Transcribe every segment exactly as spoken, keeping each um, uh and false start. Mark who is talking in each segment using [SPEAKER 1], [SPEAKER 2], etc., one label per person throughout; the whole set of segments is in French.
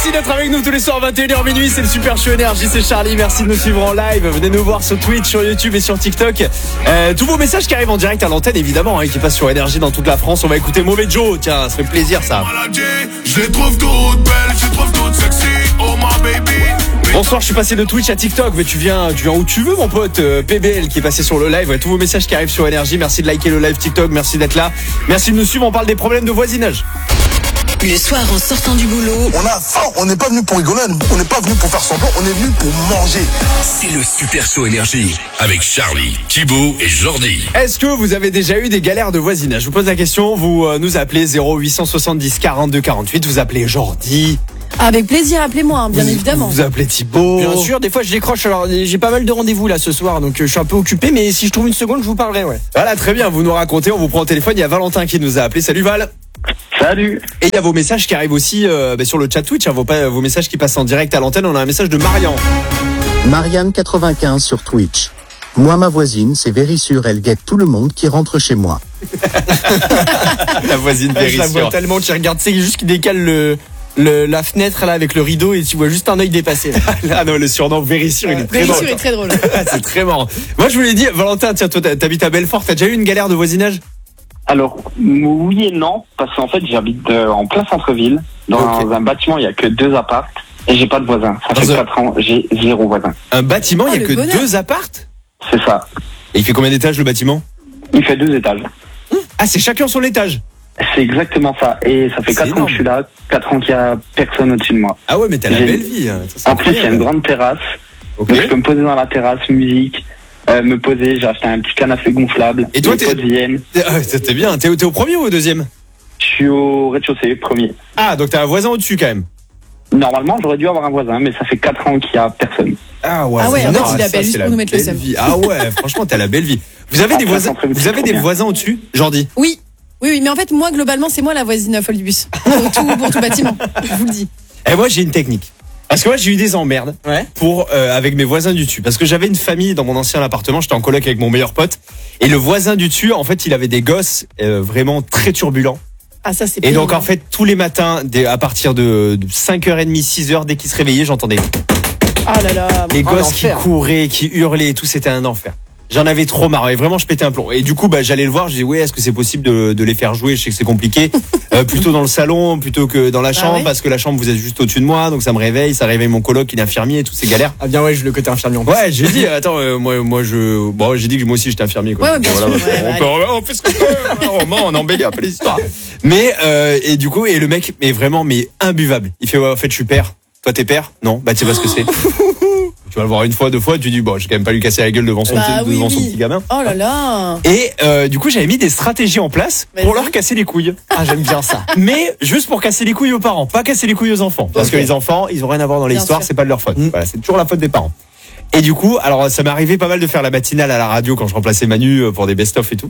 [SPEAKER 1] Merci d'être avec nous tous les soirs vingt et une heures minuit, c'est le Super Show Énergie, c'est Charlie, merci de nous suivre en live, venez nous voir sur Twitch, sur YouTube et sur TikTok. Euh, tous vos messages qui arrivent en direct à l'antenne évidemment, hein, qui passent sur Énergie dans toute la France. On va écouter Mauvais Joe, tiens, ça fait plaisir ça.
[SPEAKER 2] Je les trouve toutes belles, je les trouve toutes sexy, oh my baby.
[SPEAKER 1] Bonsoir, je suis passé de Twitch à TikTok, mais tu viens, tu viens où tu veux mon pote. euh, P B L qui est passé sur le live, ouais, tous vos messages qui arrivent sur Énergie, merci de liker le live TikTok, merci d'être là, merci de nous suivre, on parle des problèmes de voisinage.
[SPEAKER 3] Le soir en sortant du boulot,
[SPEAKER 4] On a faim, on n'est pas venu pour rigoler, on n'est pas venu pour faire semblant, on est venu pour manger.
[SPEAKER 2] C'est le Super Show Énergie avec Charlie, Thibaut et Jordi.
[SPEAKER 1] Est-ce que vous avez déjà eu des galères de voisinage? Je vous pose la question, vous euh, nous appelez zéro huit cent soixante-dix quarante-deux quarante-huit, vous appelez Jordi.
[SPEAKER 5] Avec plaisir, appelez-moi, hein, bien
[SPEAKER 1] vous,
[SPEAKER 5] évidemment.
[SPEAKER 1] Vous appelez Thibaut.
[SPEAKER 6] Bien sûr, des fois je décroche. Alors j'ai pas mal de rendez-vous là ce soir, donc euh, je suis un peu occupé, mais si je trouve une seconde, je vous parlerai, ouais.
[SPEAKER 1] Voilà, très bien, vous nous racontez, on vous prend au téléphone, il y a Valentin qui nous a appelé. Salut Val.
[SPEAKER 7] Salut.
[SPEAKER 1] Et il y a vos messages qui arrivent aussi euh, bah, sur le chat Twitch, hein, vos, vos messages qui passent en direct à l'antenne. On a un message de Marian.
[SPEAKER 8] Marianne quatre-vingt-quinze sur Twitch. Moi, ma voisine, c'est Vérissure, elle guette tout le monde qui rentre chez moi.
[SPEAKER 1] La voisine
[SPEAKER 6] Je la vois
[SPEAKER 1] Vérissure.
[SPEAKER 6] tellement, tu regardes, c'est juste qu'il décale le, le, la fenêtre là avec le rideau et tu vois juste un œil dépassé.
[SPEAKER 1] Ah non, le surnom Vérissure, il est très
[SPEAKER 5] Vérissure
[SPEAKER 1] drôle.
[SPEAKER 5] est très drôle.
[SPEAKER 1] C'est très marrant. Moi, je voulais dire, Valentin, tiens, toi, t'habites à Belfort, t'as déjà eu une galère de voisinage?
[SPEAKER 7] Alors, oui et non, parce qu'en fait, j'habite euh, en plein centre-ville. Dans
[SPEAKER 1] Ok.
[SPEAKER 7] un bâtiment, il y a que deux apparts et j'ai pas de voisins. Ça
[SPEAKER 1] Dans
[SPEAKER 7] fait
[SPEAKER 1] un-
[SPEAKER 7] quatre ans, j'ai zéro voisin.
[SPEAKER 1] Un bâtiment, il
[SPEAKER 5] Ah,
[SPEAKER 1] y a
[SPEAKER 5] le
[SPEAKER 1] que
[SPEAKER 5] bonheur.
[SPEAKER 1] deux appartes?
[SPEAKER 7] C'est ça.
[SPEAKER 1] Et il fait combien d'étages le bâtiment?
[SPEAKER 7] Il fait deux étages.
[SPEAKER 1] Ah, c'est chacun son étage.
[SPEAKER 7] C'est exactement ça. Et ça fait
[SPEAKER 1] C'est
[SPEAKER 7] quatre ans
[SPEAKER 1] énorme.
[SPEAKER 7] que je suis là, quatre ans qu'il y a personne au-dessus de moi.
[SPEAKER 1] Ah ouais, mais t'as la
[SPEAKER 7] J'ai-
[SPEAKER 1] belle vie. hein. Ça, c'est
[SPEAKER 7] En plus, il y a une
[SPEAKER 1] incroyable.
[SPEAKER 7] grande terrasse.
[SPEAKER 1] Ok.
[SPEAKER 7] Donc, je peux me poser dans la terrasse, musique, euh, me poser. J'ai acheté un petit canapé gonflable.
[SPEAKER 1] Et toi,
[SPEAKER 7] Les
[SPEAKER 1] t'es-
[SPEAKER 7] potes viennent.
[SPEAKER 1] Ah, T'es bien. T'es t'es au premier ou au deuxième?
[SPEAKER 7] Je suis au rez-de-chaussée, premier.
[SPEAKER 1] Ah, donc t'as un voisin au-dessus quand même.
[SPEAKER 7] Normalement, j'aurais dû avoir un voisin, mais ça fait quatre ans qu'il y a personne.
[SPEAKER 1] Ah ouais.
[SPEAKER 5] Ah ouais,
[SPEAKER 1] c'est
[SPEAKER 5] en fait,
[SPEAKER 1] énorme.
[SPEAKER 5] il appelle
[SPEAKER 1] Ça,
[SPEAKER 5] juste
[SPEAKER 1] c'est
[SPEAKER 5] pour
[SPEAKER 1] la
[SPEAKER 5] nous mettre le
[SPEAKER 1] belle
[SPEAKER 5] seum.
[SPEAKER 1] vie. Ah ouais, franchement, t'as la belle vie. Vous avez
[SPEAKER 7] Ah,
[SPEAKER 1] des
[SPEAKER 7] ça,
[SPEAKER 1] voisins,
[SPEAKER 7] c'est un truc
[SPEAKER 1] vous avez
[SPEAKER 7] trop
[SPEAKER 1] des
[SPEAKER 7] bien.
[SPEAKER 1] voisins au-dessus, Jordi?
[SPEAKER 5] Oui, oui, oui, mais en fait, moi, globalement, c'est moi la voisine folle du bus. Pour tout, pour tout bâtiment, je vous le dis.
[SPEAKER 1] Et moi, j'ai une technique. Parce que moi, j'ai eu des emmerdes
[SPEAKER 6] Ouais.
[SPEAKER 1] pour euh, avec mes voisins du dessus. Parce que j'avais une famille dans mon ancien appartement, j'étais en coloc avec mon meilleur pote. Et le voisin du dessus, en fait, il avait des gosses euh, vraiment très turbulents.
[SPEAKER 5] Ah, ça, c'est
[SPEAKER 1] Et donc,
[SPEAKER 5] pénible.
[SPEAKER 1] en fait, tous les matins, dès- à partir de, de cinq heures trente, six heures, dès qu'ils se réveillaient, j'entendais
[SPEAKER 5] Ah là là.
[SPEAKER 1] les
[SPEAKER 6] Oh,
[SPEAKER 1] gosses qui
[SPEAKER 6] l'enfer.
[SPEAKER 1] couraient, qui hurlaient et tout, c'était un enfer. J'en avais trop marre et vraiment je pétais un plomb. Et du coup bah j'allais le voir, je dis ouais, est-ce que c'est possible de, de les faire jouer? Je sais que c'est compliqué. Euh, plutôt dans le salon plutôt que dans la chambre
[SPEAKER 5] ouais.
[SPEAKER 1] parce que la chambre vous êtes juste au-dessus de moi, donc ça me réveille, ça réveille mon coloc, il est infirmier et tout, c'est galère.
[SPEAKER 6] Ah bien ouais, je le côté infirmier en plus.
[SPEAKER 1] Ouais, j'ai dit attends euh, moi moi je bon, j'ai dit que moi aussi j'étais infirmier quoi.
[SPEAKER 5] Ouais, ouais, bien
[SPEAKER 1] Voilà,
[SPEAKER 5] sûr, ouais,
[SPEAKER 1] on,
[SPEAKER 5] ouais,
[SPEAKER 1] peut- on fait ce qu'on peut, on ment, on embellit un peu les histoires. Mais euh, et du coup et le mec mais vraiment mais imbuvable. Il fait ouais, en fait je suis père. Toi t'es père? Non, bah tu sais pas ce que c'est. Tu vas le voir une fois, deux fois, tu dis bon, j'ai quand même pas lui casser la gueule devant son,
[SPEAKER 5] Bah
[SPEAKER 1] petit,
[SPEAKER 5] oui,
[SPEAKER 1] devant son
[SPEAKER 5] oui.
[SPEAKER 1] petit gamin.
[SPEAKER 5] Oh là là.
[SPEAKER 1] Et euh, du coup, j'avais mis des stratégies en place pour
[SPEAKER 5] Vas-y.
[SPEAKER 1] leur casser les couilles.
[SPEAKER 6] Ah j'aime bien ça.
[SPEAKER 1] Mais juste pour casser les couilles aux parents, pas casser les couilles aux enfants. Parce
[SPEAKER 5] Ok.
[SPEAKER 1] que les enfants, ils ont rien à voir dans
[SPEAKER 5] Bien
[SPEAKER 1] l'histoire,
[SPEAKER 5] sûr.
[SPEAKER 1] c'est pas de leur faute.
[SPEAKER 6] Mm.
[SPEAKER 1] Voilà, c'est toujours la faute des parents. Et du coup, alors ça m'est arrivé pas mal de faire la matinale à la radio quand je remplaçais Manu euh, pour des best-of et tout.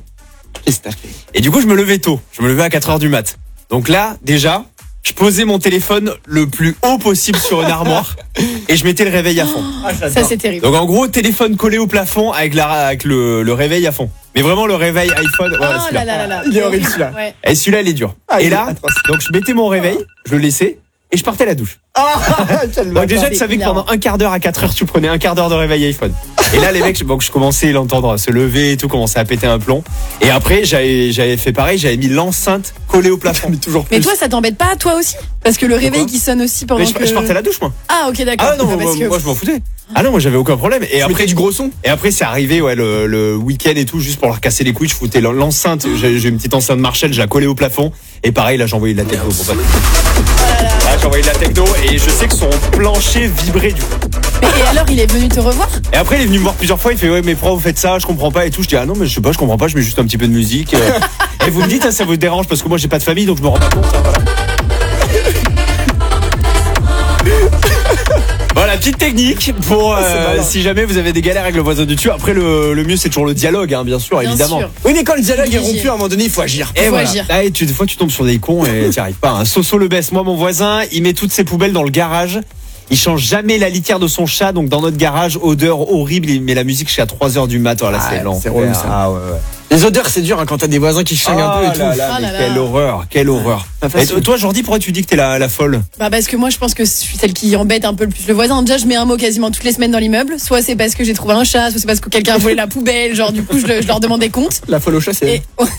[SPEAKER 1] Et du coup, je me levais tôt. Je me levais à quatre heures du mat. Donc là, déjà, je posais mon téléphone le plus haut possible sur une armoire et je mettais le réveil à fond.
[SPEAKER 5] Ça, c'est terrible.
[SPEAKER 1] Donc en gros, téléphone collé au plafond avec, la, avec le, le réveil à fond. Mais vraiment le réveil iPhone. Voilà,
[SPEAKER 5] Oh
[SPEAKER 1] celui-là.
[SPEAKER 5] là là là là.
[SPEAKER 6] Il est horrible, celui-là.
[SPEAKER 5] Ouais.
[SPEAKER 1] Et celui-là, il est dur.
[SPEAKER 6] Ah,
[SPEAKER 1] et
[SPEAKER 6] il est
[SPEAKER 1] là,
[SPEAKER 6] atroce.
[SPEAKER 1] donc je mettais mon réveil, je le laissais et je partais à la douche.
[SPEAKER 6] Ah quel
[SPEAKER 1] Donc déjà,
[SPEAKER 6] bâtard.
[SPEAKER 1] tu savais que
[SPEAKER 5] hilarant.
[SPEAKER 1] pendant un quart d'heure à quatre heures, tu prenais un quart d'heure de réveil iPhone. Et là, les mecs, donc je commençais à l'entendre se lever et tout, commençait à péter un plomb. Et après, j'avais, j'avais fait pareil, j'avais mis l'enceinte collée au plafond.
[SPEAKER 6] Mais toujours
[SPEAKER 5] Mais
[SPEAKER 6] plus.
[SPEAKER 5] toi, ça t'embête pas, toi aussi? Parce que le réveil qui sonne aussi pendant
[SPEAKER 1] Mais je,
[SPEAKER 5] que...
[SPEAKER 1] je partais à la douche, moi.
[SPEAKER 5] Ah, ok, d'accord.
[SPEAKER 1] Ah non,
[SPEAKER 5] Parce
[SPEAKER 1] moi,
[SPEAKER 5] que-
[SPEAKER 1] moi, je m'en foutais. Ah non, moi j'avais aucun problème. Et
[SPEAKER 6] Tu
[SPEAKER 1] après
[SPEAKER 6] mettais du gros son.
[SPEAKER 1] Et après, c'est arrivé, ouais, le, le week-end et tout, juste pour leur casser les couilles, je foutais l'enceinte. J'ai j'ai une petite enceinte Marshall, je la collais au plafond. Et pareil, là, j'ai envoyé de la techno. Pour pas... Là, j'ai envoyé de la techno et je sais que son plancher vibrait du coup.
[SPEAKER 5] Mais et alors, il est venu te revoir?
[SPEAKER 1] Et après, il est venu me voir plusieurs fois. Il fait, ouais, mais pourquoi vous faites ça? Je comprends pas et tout. Je dis, ah non, mais je sais pas, je comprends pas. Je mets juste un petit peu de musique. Euh, et vous me dites, ah, ça vous dérange parce que moi, j'ai pas de famille, donc je me rends pas compte. hein, voilà. Voilà, petite technique pour euh,
[SPEAKER 6] C'est malin.
[SPEAKER 1] si jamais vous avez des galères avec le voisin du dessus. Après, le, le mieux, c'est toujours le dialogue, hein, bien sûr,
[SPEAKER 5] Bien
[SPEAKER 1] évidemment.
[SPEAKER 5] sûr.
[SPEAKER 6] Oui mais quand le dialogue est
[SPEAKER 5] Obligé.
[SPEAKER 6] rompu, à un moment donné, il faut agir.
[SPEAKER 1] Et
[SPEAKER 5] Faut
[SPEAKER 1] voilà.
[SPEAKER 5] agir.
[SPEAKER 1] Ah, et tu, des fois, tu tombes sur des cons et t'y arrives pas. Hein. Soso le best. Moi, mon voisin, il met toutes ses poubelles dans le garage. Il change jamais la litière de son chat. Donc, dans notre garage, odeur horrible. Il met la musique jusqu'à trois heures du mat. Voilà,
[SPEAKER 6] Ah,
[SPEAKER 1] c'est lent.
[SPEAKER 6] c'est relou, ça.
[SPEAKER 1] Ah, ouais, ouais.
[SPEAKER 6] Les odeurs, c'est dur hein, quand t'as des voisins qui chinguent un peu et tout.
[SPEAKER 1] là là,
[SPEAKER 5] Ah
[SPEAKER 1] mais
[SPEAKER 5] là là.
[SPEAKER 1] quelle horreur, quelle horreur.
[SPEAKER 6] Pas
[SPEAKER 1] Et
[SPEAKER 6] facile.
[SPEAKER 1] toi, Jordi, pourquoi tu dis que t'es la, la folle?
[SPEAKER 5] Bah parce que moi je pense que je suis celle qui embête un peu le plus le voisin. Déjà je mets un mot quasiment toutes les semaines dans l'immeuble. Soit c'est parce que j'ai trouvé un chat, soit c'est parce que quelqu'un a volé la poubelle. Genre du coup je, le- je leur demande des comptes.
[SPEAKER 6] La folle au chat, c'est.
[SPEAKER 5] Et,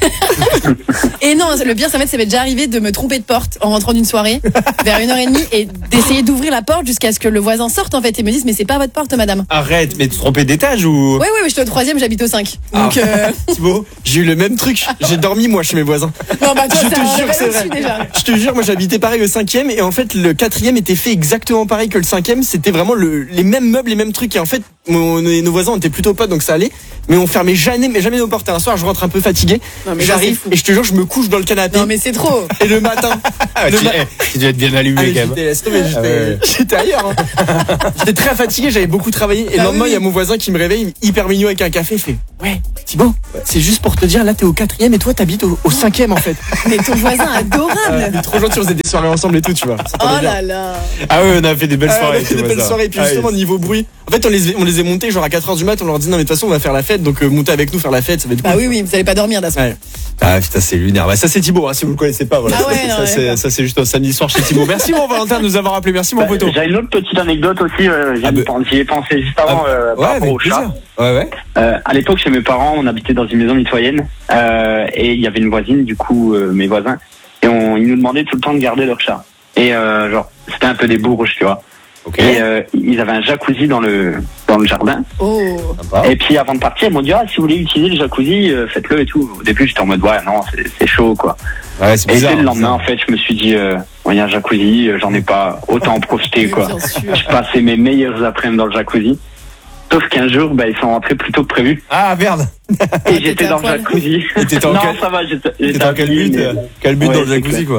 [SPEAKER 5] et non, le pire ça m'est ça m'est déjà arrivé de me tromper de porte en rentrant d'une soirée vers une heure et demie et d'essayer d'ouvrir la porte jusqu'à ce que le voisin sorte en fait et me dise mais c'est pas votre porte madame.
[SPEAKER 1] Arrête, mais tu te trompais d'étage ou?
[SPEAKER 5] Oui oui oui, j'étais au troisième, j'habite au cinq. Donc euh,
[SPEAKER 1] Thibaut?
[SPEAKER 6] J'ai eu le même truc. J'ai dormi moi chez mes voisins.
[SPEAKER 5] non bah toi
[SPEAKER 6] Je
[SPEAKER 5] t'as
[SPEAKER 6] te
[SPEAKER 5] un
[SPEAKER 6] jure que c'est
[SPEAKER 5] réveil
[SPEAKER 6] vrai.
[SPEAKER 5] dessus, déjà.
[SPEAKER 6] Je te jure, moi j'habitais pareil au cinquième et en fait le quatrième était fait exactement pareil que le cinquième. C'était vraiment le, les mêmes meubles, les mêmes trucs et en fait mon- nos voisins on était plutôt potes donc ça allait. Mais on fermait jamais, mais jamais nos portes. Et un soir je rentre un peu fatigué,
[SPEAKER 5] Non, mais ça,
[SPEAKER 6] j'arrive
[SPEAKER 5] c'est fou.
[SPEAKER 6] et je te jure je me couche dans le canapé
[SPEAKER 5] Non mais c'est trop.
[SPEAKER 6] et le matin.
[SPEAKER 1] Ah,
[SPEAKER 6] le
[SPEAKER 1] tu,
[SPEAKER 6] ma-
[SPEAKER 1] eh, tu dois être bien allumé
[SPEAKER 6] Ah, mais
[SPEAKER 1] quand même.
[SPEAKER 6] j'étais, laisse tomber, j'étais,
[SPEAKER 1] Ah ouais.
[SPEAKER 6] j'étais ailleurs. Hein. J'étais très fatigué, j'avais beaucoup travaillé. Et le
[SPEAKER 5] Ah
[SPEAKER 6] lendemain, il
[SPEAKER 5] oui.
[SPEAKER 6] y a mon voisin qui me réveille, hyper mignon avec un café. Il fait ouais, Thibaut, c'est juste pour te dire, là, t'es au quatrième et toi, t'habites au, au cinquième en fait.
[SPEAKER 5] Mais ton voisin adorable.
[SPEAKER 6] Il est trop gentil, on faisait des soirées ensemble et tout, tu vois. Ça
[SPEAKER 5] Oh
[SPEAKER 6] s'entendait bien.
[SPEAKER 5] là là.
[SPEAKER 1] Ah ouais, on a fait des belles
[SPEAKER 6] Ah, on
[SPEAKER 1] soirées.
[SPEAKER 6] a fait des
[SPEAKER 1] tu
[SPEAKER 6] belles
[SPEAKER 1] vois ça.
[SPEAKER 6] soirées. Et puis
[SPEAKER 1] Ah,
[SPEAKER 6] justement,
[SPEAKER 1] yes.
[SPEAKER 6] niveau bruit, en fait, on les, on les est montés genre à quatre heures du mat. On leur dit non, mais de toute façon, on va faire la fête. Donc, euh, montez avec nous faire la fête, ça va être cool.
[SPEAKER 5] Bah oui oui, vous allez pas dormir d'un soir.
[SPEAKER 6] Ouais.
[SPEAKER 1] Ah putain, c'est lunaire. Bah, ça c'est Thibaut, hein, si vous le connaissez pas. Voilà.
[SPEAKER 5] Ah ouais,
[SPEAKER 1] ça,
[SPEAKER 5] non,
[SPEAKER 1] ça,
[SPEAKER 5] ouais,
[SPEAKER 1] c'est,
[SPEAKER 5] d'accord.
[SPEAKER 1] ça c'est juste un samedi soir chez Thibaut. Merci mon Valentin de nous avoir appelé. Merci mon
[SPEAKER 7] Bah,
[SPEAKER 1] poteau.
[SPEAKER 7] j'ai une autre petite anecdote aussi, euh, j'y
[SPEAKER 1] Ah, bah.
[SPEAKER 7] pense- j'y ai pensé juste avant
[SPEAKER 1] Ah,
[SPEAKER 7] euh,
[SPEAKER 1] ouais,
[SPEAKER 7] par rapport
[SPEAKER 1] avec
[SPEAKER 7] au chat.
[SPEAKER 1] plaisir. Ouais ouais.
[SPEAKER 7] Euh, à l'époque, chez mes parents, on habitait dans une maison mitoyenne euh, et il y avait une voisine, du coup, euh, mes voisins, et on, ils nous demandaient tout le temps de garder leur chat. Et euh, genre, c'était un peu des bourges, tu vois.
[SPEAKER 1] Ok.
[SPEAKER 7] Et euh, ils avaient un jacuzzi dans le dans le jardin.
[SPEAKER 5] Oh.
[SPEAKER 1] Sympa.
[SPEAKER 7] Et puis avant de partir, ils m'ont dit ah si vous voulez utiliser le jacuzzi, euh, faites-le et tout. Au début, j'étais en mode ouais non, c'est, c'est chaud quoi.
[SPEAKER 1] Ouais, c'est
[SPEAKER 7] Et
[SPEAKER 1] bizarre.
[SPEAKER 7] dès le lendemain, en fait, je me suis dit euh, ouais, il y a un jacuzzi, euh, j'en ai pas autant en profiter
[SPEAKER 5] Oui,
[SPEAKER 7] quoi.
[SPEAKER 5] bien sûr.
[SPEAKER 7] Je passais mes meilleurs après-midi dans le jacuzzi. Sauf qu'un jour, bah, ils sont rentrés plus tôt que prévu.
[SPEAKER 1] Ah merde.
[SPEAKER 7] Et j'étais
[SPEAKER 5] t'étais à
[SPEAKER 7] dans le
[SPEAKER 5] poil.
[SPEAKER 7] jacuzzi.
[SPEAKER 1] Et t'étais en
[SPEAKER 7] non,
[SPEAKER 1] quel-
[SPEAKER 7] ça va, j'étais, j'étais
[SPEAKER 1] T'es dans quel
[SPEAKER 7] habillé,
[SPEAKER 1] but
[SPEAKER 7] mais-
[SPEAKER 1] euh, Quel but
[SPEAKER 7] Ouais,
[SPEAKER 1] dans le
[SPEAKER 7] c'est
[SPEAKER 1] jacuzzi
[SPEAKER 7] clair.
[SPEAKER 1] quoi?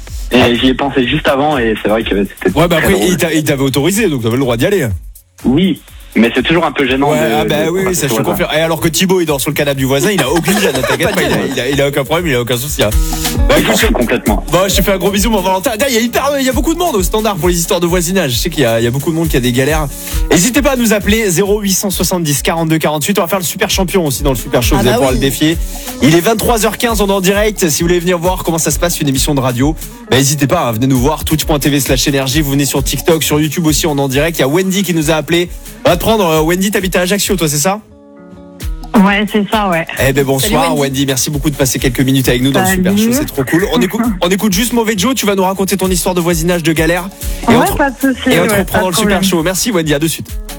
[SPEAKER 7] Et j'y ai pensé juste avant et c'est vrai que c'était.
[SPEAKER 1] Ouais bah
[SPEAKER 7] très
[SPEAKER 1] après
[SPEAKER 7] drôle.
[SPEAKER 1] il, t'a- il t'avait autorisé donc t'avais le droit d'y aller.
[SPEAKER 7] Oui, mais c'est toujours un peu gênant.
[SPEAKER 1] Ouais,
[SPEAKER 7] de,
[SPEAKER 1] ah bah
[SPEAKER 7] de-
[SPEAKER 1] oui, oui, ça je te confirme. Et alors que Thibaut il dort sur le canapé du voisin, il a aucune gêne, ne t'inquiète pas, il a, il, a, il a aucun problème, il a aucun souci. Hein. Bah
[SPEAKER 7] Je
[SPEAKER 1] écoute,
[SPEAKER 7] m'en
[SPEAKER 1] je,
[SPEAKER 7] fous complètement.
[SPEAKER 1] bon, je te fais un gros bisou mon Valentin. D'ailleurs, Il y a hyper, il y a beaucoup de monde au standard pour les histoires de voisinage. Je sais qu'il y a, il y a beaucoup de monde qui a des galères. N'hésitez pas à nous appeler zéro huit cent soixante-dix quarante-deux quarante-huit. On va faire le super champion aussi dans le super show.
[SPEAKER 5] Ah
[SPEAKER 1] Vous allez
[SPEAKER 5] bah
[SPEAKER 1] pouvoir
[SPEAKER 5] oui.
[SPEAKER 1] le défier. Il est vingt-trois heures quinze, on est en direct. Si vous voulez venir voir comment ça se passe une émission de radio, bah, n'hésitez pas, hein, venez nous voir. twitch point t v slash énergie. Vous venez sur TikTok, sur YouTube aussi, on est en direct. Il y a Wendy qui nous a appelé. On va te prendre. euh, Wendy, t'habites à Ajaccio, toi, c'est ça?
[SPEAKER 9] Ouais, c'est ça, ouais.
[SPEAKER 1] Eh ben bonsoir
[SPEAKER 5] Salut, Wendy.
[SPEAKER 1] Wendy. merci beaucoup de passer quelques minutes avec nous dans le
[SPEAKER 9] Salut.
[SPEAKER 1] Super Show, c'est trop cool. On écoute, on écoute juste Mauvais Joe, tu vas nous raconter ton histoire de voisinage de galère et
[SPEAKER 9] Ouais,
[SPEAKER 1] on te,
[SPEAKER 9] pas de souci.
[SPEAKER 1] et on te
[SPEAKER 9] ouais,
[SPEAKER 1] reprend
[SPEAKER 9] pas
[SPEAKER 1] dans
[SPEAKER 9] de
[SPEAKER 1] le Super
[SPEAKER 9] problème.
[SPEAKER 1] Show. Merci Wendy, à de suite.